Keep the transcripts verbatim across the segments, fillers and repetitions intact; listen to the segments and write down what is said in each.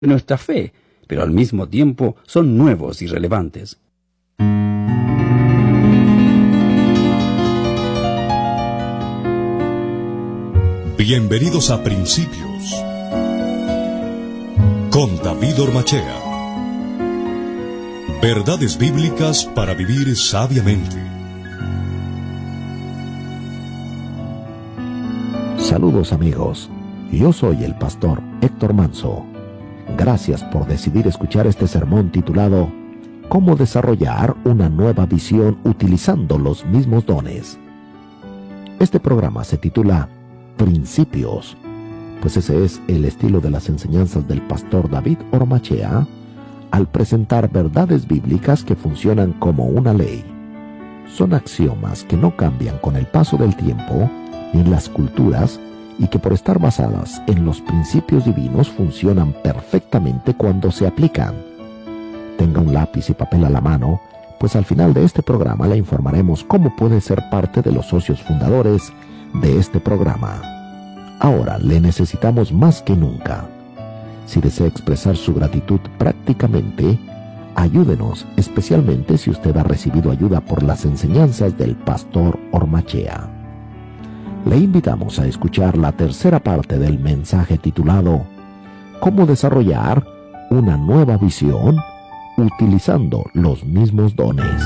nuestra fe, pero al mismo tiempo son nuevos y relevantes. Bienvenidos a Principios con David Ormachea. Verdades bíblicas para vivir sabiamente. Saludos amigos, yo soy el pastor Héctor Manso. Gracias por decidir escuchar este sermón titulado ¿Cómo desarrollar una nueva visión utilizando los mismos dones? Este programa se titula Principios, pues ese es el estilo de las enseñanzas del pastor David Ormachea al presentar verdades bíblicas que funcionan como una ley. Son axiomas que no cambian con el paso del tiempo ni en las culturas y que por estar basadas en los principios divinos funcionan perfectamente cuando se aplican. Tenga un lápiz y papel a la mano, pues al final de este programa le informaremos cómo puede ser parte de los socios fundadores de este programa. Ahora le necesitamos más que nunca. Si desea expresar su gratitud prácticamente, ayúdenos, especialmente si usted ha recibido ayuda por las enseñanzas del pastor Ormachea. Le invitamos a escuchar la tercera parte del mensaje titulado ¿Cómo desarrollar una nueva visión utilizando los mismos dones?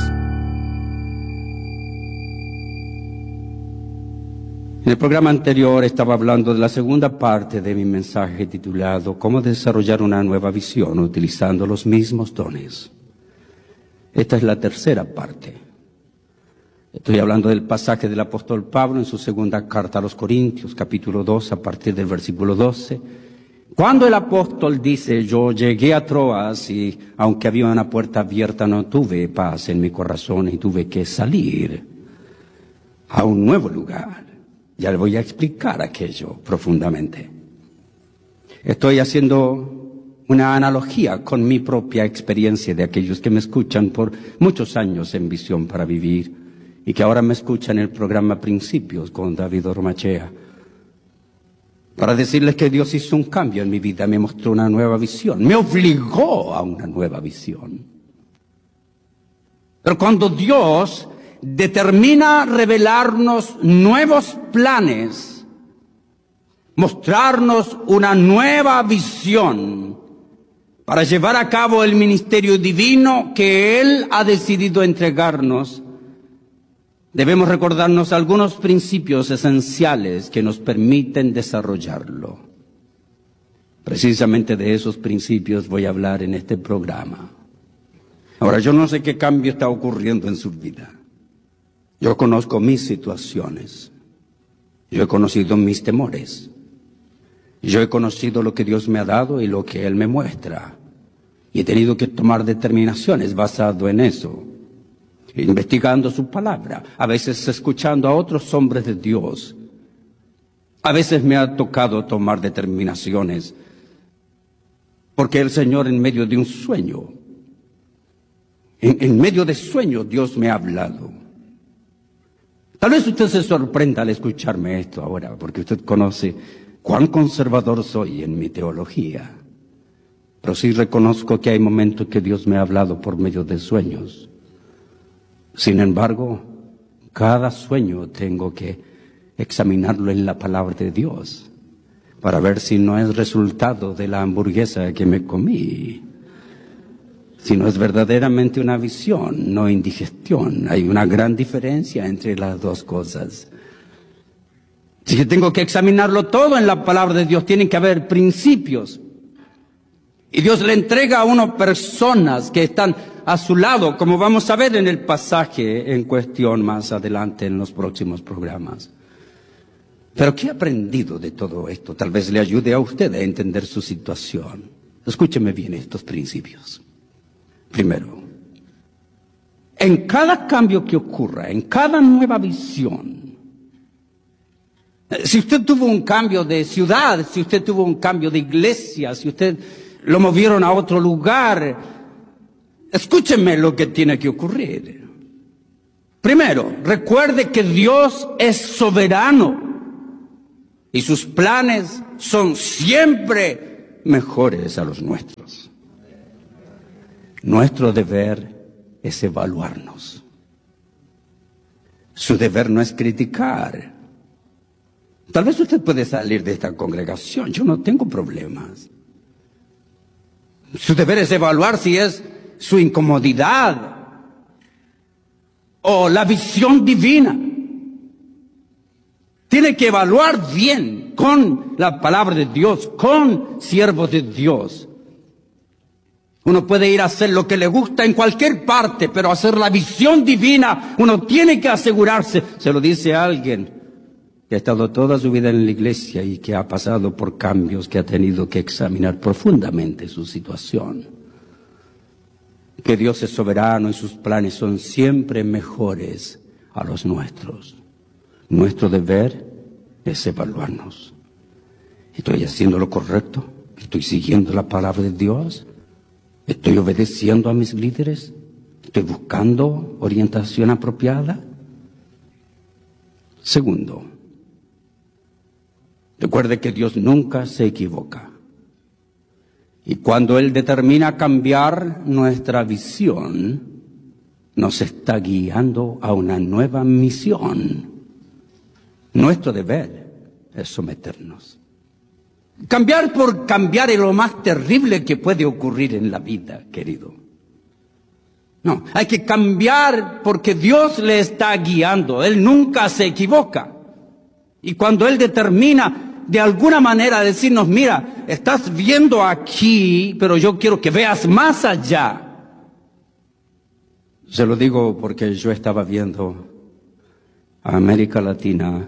En el programa anterior estaba hablando de la segunda parte de mi mensaje titulado ¿Cómo desarrollar una nueva visión utilizando los mismos dones? Esta es la tercera parte. Estoy hablando del pasaje del apóstol Pablo en su segunda carta a los Corintios, capítulo dos, a partir del versículo doce. Cuando el apóstol dice, yo llegué a Troas y aunque había una puerta abierta no tuve paz en mi corazón y tuve que salir a un nuevo lugar. Ya le voy a explicar aquello profundamente. Estoy haciendo una analogía con mi propia experiencia de aquellos que me escuchan por muchos años en Visión para Vivir y que ahora me escuchan en el programa Principios con David Ormachea, para decirles que Dios hizo un cambio en mi vida, me mostró una nueva visión, me obligó a una nueva visión. Pero cuando Dios determina revelarnos nuevos planes, mostrarnos una nueva visión para llevar a cabo el ministerio divino que Él ha decidido entregarnos, debemos recordarnos algunos principios esenciales que nos permiten desarrollarlo. Precisamente de esos principios voy a hablar en este programa. Ahora, yo no sé qué cambio está ocurriendo en su vida. Yo conozco mis situaciones. Yo he conocido mis temores. Yo he conocido lo que Dios me ha dado y lo que Él me muestra. Y he tenido que tomar determinaciones basado en eso. Investigando su palabra, a veces escuchando a otros hombres de Dios. A veces me ha tocado tomar determinaciones porque el Señor en medio de un sueño, en, en medio de sueños Dios me ha hablado. Tal vez usted se sorprenda al escucharme esto ahora, porque usted conoce cuán conservador soy en mi teología. Pero sí reconozco que hay momentos que Dios me ha hablado por medio de sueños. Sin embargo, cada sueño tengo que examinarlo en la palabra de Dios para ver si no es resultado de la hamburguesa que me comí, si no es verdaderamente una visión, no indigestión. Hay una gran diferencia entre las dos cosas. Así que tengo que examinarlo todo en la palabra de Dios. Tienen que haber principios. Y Dios le entrega a uno personas que están a su lado, como vamos a ver en el pasaje en cuestión más adelante en los próximos programas. Pero ¿qué he aprendido de todo esto? Tal vez le ayude a usted a entender su situación. Escúcheme bien estos principios. Primero, en cada cambio que ocurra, en cada nueva visión, si usted tuvo un cambio de ciudad, si usted tuvo un cambio de iglesia, si usted lo movieron a otro lugar, escúcheme lo que tiene que ocurrir. Primero, recuerde que Dios es soberano y sus planes son siempre mejores a los nuestros. Nuestro deber es evaluarnos. Su deber no es criticar. Tal vez usted puede salir de esta congregación, yo no tengo problemas. Su deber es evaluar si es su incomodidad o la visión divina. Tiene que evaluar bien con la palabra de Dios, con siervos de Dios. Uno puede ir a hacer lo que le gusta en cualquier parte, pero hacer la visión divina, uno tiene que asegurarse. Se lo dice a alguien que ha estado toda su vida en la iglesia y que ha pasado por cambios, que ha tenido que examinar profundamente su situación. Que Dios es soberano y sus planes son siempre mejores a los nuestros. Nuestro deber es evaluarnos. ¿Estoy haciendo lo correcto? ¿Estoy siguiendo la palabra de Dios? ¿Estoy obedeciendo a mis líderes? ¿Estoy buscando orientación apropiada? Segundo, recuerde que Dios nunca se equivoca. Y cuando Él determina cambiar nuestra visión, nos está guiando a una nueva misión. Nuestro deber es someternos. Cambiar por cambiar es lo más terrible que puede ocurrir en la vida, querido. No, hay que cambiar porque Dios le está guiando. Él nunca se equivoca. Y cuando Él determina de alguna manera decirnos, mira, estás viendo aquí, pero yo quiero que veas más allá. Se lo digo porque yo estaba viendo a América Latina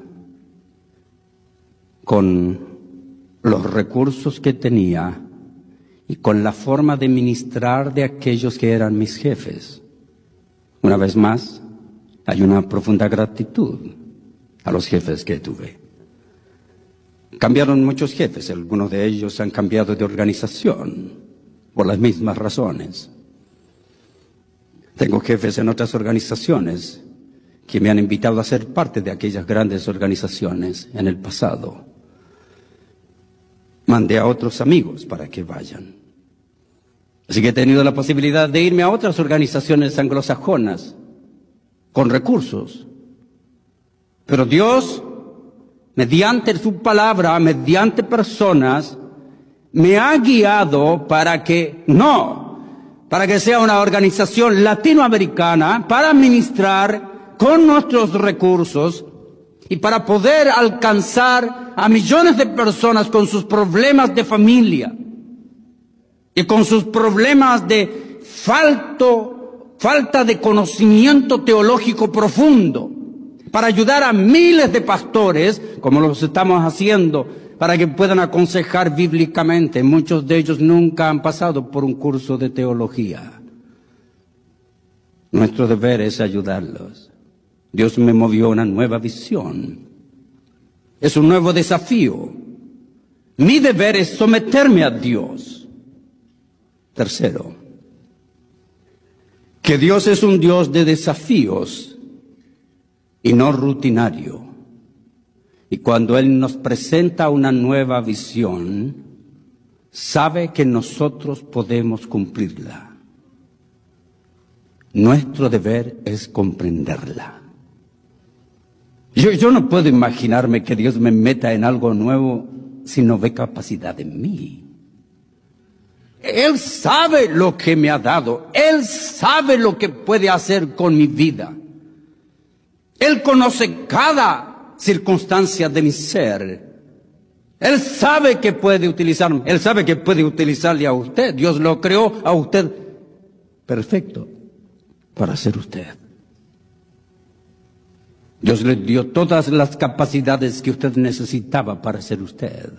con los recursos que tenía y con la forma de ministrar de aquellos que eran mis jefes. Una vez más, hay una profunda gratitud a los jefes que tuve. Cambiaron muchos jefes, algunos de ellos han cambiado de organización por las mismas razones. Tengo jefes en otras organizaciones que me han invitado a ser parte de aquellas grandes organizaciones en el pasado. Mandé a otros amigos para que vayan. Así que he tenido la posibilidad de irme a otras organizaciones anglosajonas con recursos. Pero Dios, mediante su palabra, mediante personas, me ha guiado para que, no, para que sea una organización latinoamericana para ministrar con nuestros recursos y para poder alcanzar a millones de personas con sus problemas de familia y con sus problemas de falto, falta de conocimiento teológico profundo, para ayudar a miles de pastores, como lo estamos haciendo, para que puedan aconsejar bíblicamente. Muchos de ellos nunca han pasado por un curso de teología. Nuestro deber es ayudarlos. Dios me movió una nueva visión. Es un nuevo desafío. Mi deber es someterme a Dios. Tercero, que Dios es un Dios de desafíos y no rutinario. Y cuando Él nos presenta una nueva visión, sabe que nosotros podemos cumplirla. Nuestro deber es comprenderla. Yo, yo no puedo imaginarme que Dios me meta en algo nuevo si no ve capacidad en mí. Él sabe lo que me ha dado. Él sabe lo que puede hacer con mi vida. Él conoce cada circunstancia de mi ser. Él sabe que puede utilizarme. Él sabe que puede utilizarle a usted. Dios lo creó a usted perfecto para ser usted. Dios le dio todas las capacidades que usted necesitaba para ser usted.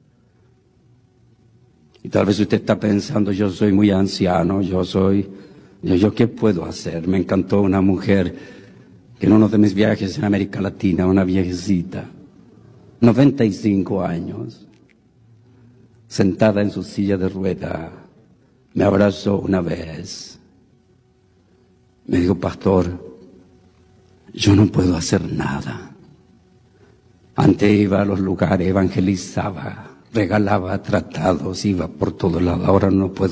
Y tal vez usted está pensando, yo soy muy anciano, yo soy, yo, yo ¿qué puedo hacer? Me encantó una mujer que en uno de mis viajes en América Latina, una viejecita, noventa y cinco años, sentada en su silla de rueda, me abrazó una vez. Me dijo, pastor, yo no puedo hacer nada. Antes iba a los lugares, evangelizaba, regalaba tratados, iba por todo lado. Ahora no puedo